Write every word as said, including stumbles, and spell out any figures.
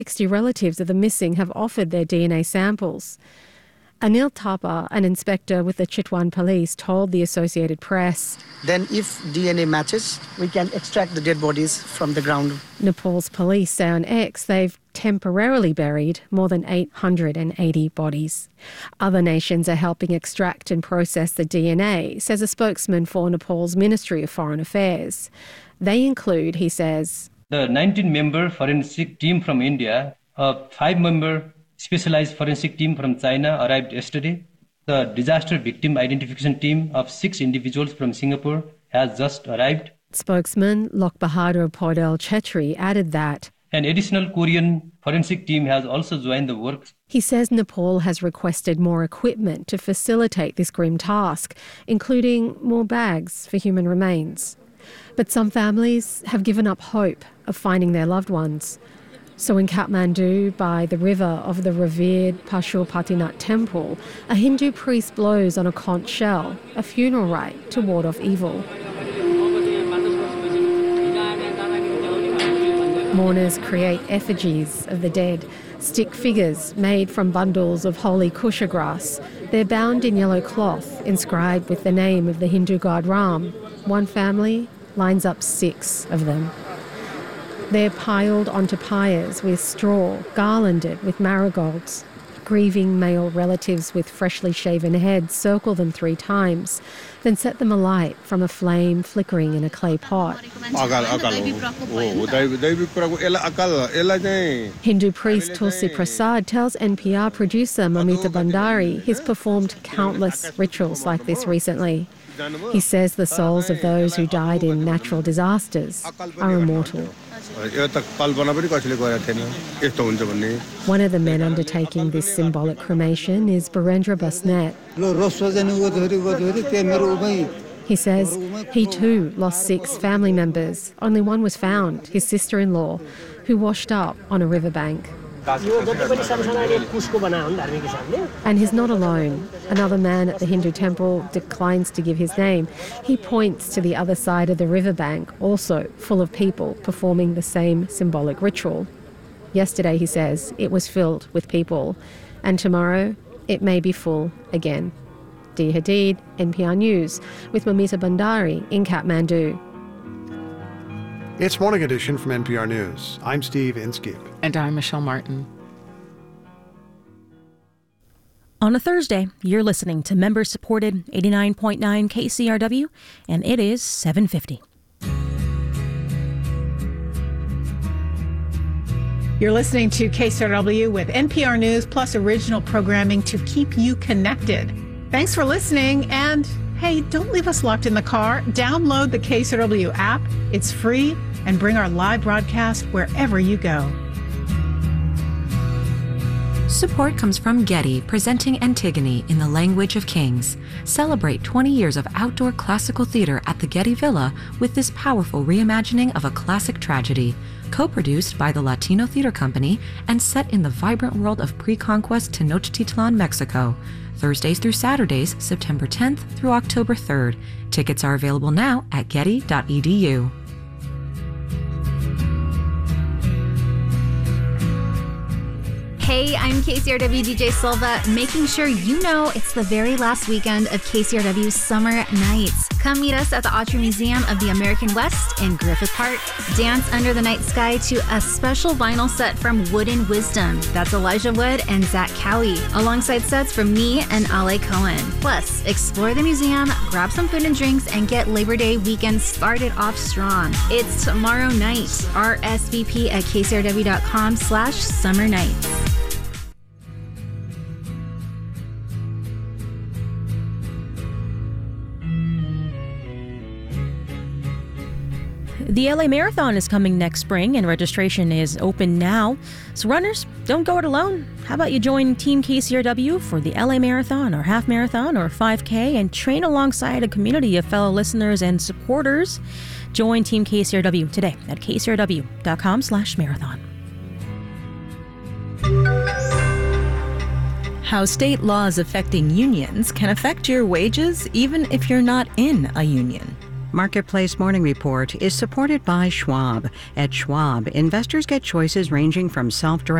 sixty relatives of the missing have offered their D N A samples. Anil Thapa, an inspector with the Chitwan police, told the Associated Press. Then if D N A matches, we can extract the dead bodies from the ground. Nepal's police say on X they've temporarily buried more than eight hundred eighty bodies. Other nations are helping extract and process the D N A, says a spokesman for Nepal's Ministry of Foreign Affairs. They include, he says, the nineteen-member forensic team from India, a five-member specialized forensic team from China arrived yesterday. The disaster victim identification team of six individuals from Singapore has just arrived. Spokesman Lok Bahadur Podel Chetri added that an additional Korean forensic team has also joined the work. He says Nepal has requested more equipment to facilitate this grim task, including more bags for human remains. But some families have given up hope of finding their loved ones. So in Kathmandu, by the river of the revered Pashupatinath temple, a Hindu priest blows on a conch shell, a funeral rite to ward off evil. Mourners create effigies of the dead, stick figures made from bundles of holy kusha grass. They're bound in yellow cloth, inscribed with the name of the Hindu god Ram. One family lines up six of them. They're piled onto pyres with straw, garlanded with marigolds. Grieving male relatives with freshly shaven heads circle them three times, then set them alight from a flame flickering in a clay pot. Hindu priest Tulsi Prasad tells N P R producer Mamita Bandari he's performed countless rituals like this recently. He says the souls of those who died in natural disasters are immortal. One of the men undertaking this symbolic cremation is Barendra Basnet. He says he too lost six family members. Only one was found, his sister-in-law, who washed up on a riverbank. And he's not alone. Another man at the Hindu temple declines to give his name. He points to the other side of the riverbank, also full of people performing the same symbolic ritual. Yesterday, he says, it was filled with people. And tomorrow, it may be full again. Dee Hadid, N P R News, with Mamita Bandari in Kathmandu. It's Morning Edition from N P R News. I'm Steve Inskeep. And I'm Michelle Martin. On a Thursday, you're listening to member-supported eighty-nine point nine K C R W, and it is seven fifty. You're listening to K C R W with N P R News plus original programming to keep you connected. Thanks for listening, and hey, don't leave us locked in the car. Download the K C R W app. It's free, and bring our live broadcast wherever you go. Support comes from Getty, presenting Antigone in the Language of Kings. Celebrate twenty years of outdoor classical theater at the Getty Villa with this powerful reimagining of a classic tragedy. Co-produced by the Latino Theater Company and set in the vibrant world of pre-conquest Tenochtitlan, Mexico. Thursdays through Saturdays, September tenth through October third. Tickets are available now at getty dot e d u. Hey, I'm K C R W D J Silva, making sure you know it's the very last weekend of K C R W's Summer Nights. Come meet us at the Autry Museum of the American West in Griffith Park. Dance under the night sky to a special vinyl set from Wooden Wisdom. That's Elijah Wood and Zach Cowie, alongside sets from me and Ale Cohen. Plus, explore the museum, grab some food and drinks, and get Labor Day weekend started off strong. It's tomorrow night. R S V P at k c r w dot com slash summer nights. The L A Marathon is coming next spring, and registration is open now. So runners, don't go it alone. How about you join Team K C R W for the L A Marathon or Half Marathon or five K and train alongside a community of fellow listeners and supporters. Join Team K C R W today at k c r w dot com slash marathon. How state laws affecting unions can affect your wages even if you're not in a union. Marketplace Morning Report is supported by Schwab. At Schwab, investors get choices ranging from self-directed